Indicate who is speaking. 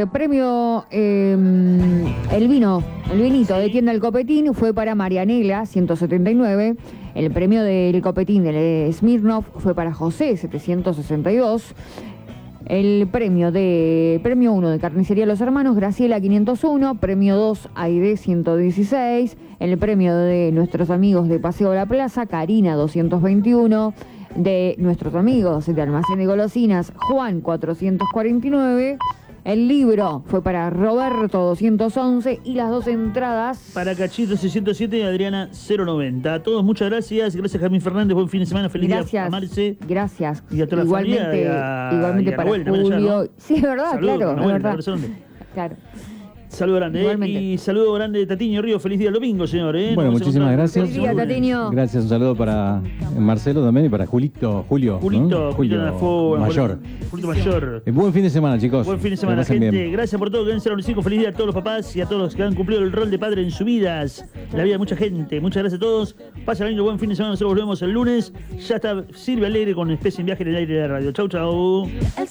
Speaker 1: premio el vinito de tienda El Copetín fue para Marianela, 179. El premio del Copetín del Smirnoff fue para José, 762. El premio 1 de Carnicería Los Hermanos, Graciela, 501. Premio 2, Aide, 116. El premio de nuestros amigos de Paseo de la Plaza, Karina, 221. De nuestros amigos de Almacén de Golosinas, Juan, 449. El libro fue para Roberto, 211. Y las 2 entradas
Speaker 2: para Cachito, 607, y Adriana, 090. A todos, muchas gracias. Gracias, Jamín Fernández. Buen fin de semana. Feliz día a Marce.
Speaker 1: Gracias.
Speaker 2: Y a toda la familia.
Speaker 1: Igualmente para Julio. ¿No? Sí, es verdad,
Speaker 2: Saludos,
Speaker 1: claro.
Speaker 2: Nahuel,
Speaker 1: Es verdad.
Speaker 2: Claro. Saludo grande. Y saludo grande de Tatiño Río. Feliz día el domingo, señor.
Speaker 3: Bueno, muchísimas gracias.
Speaker 1: Feliz día, Tatiño.
Speaker 3: Gracias, un saludo para Marcelo también y para Julio Mayor.
Speaker 2: Julito Mayor.
Speaker 3: Buen fin de semana, chicos.
Speaker 2: Buen fin de semana, gente. Bien. Gracias por todo. Que deben ser feliz día a todos los papás y a todos los que han cumplido el rol de padre en sus vidas. La vida de mucha gente. Muchas gracias a todos. Pasen un buen fin de semana. Nosotros volvemos el lunes. Ya está Silvia Alegre con Especie en Viaje en el aire de la radio. Chau, chau.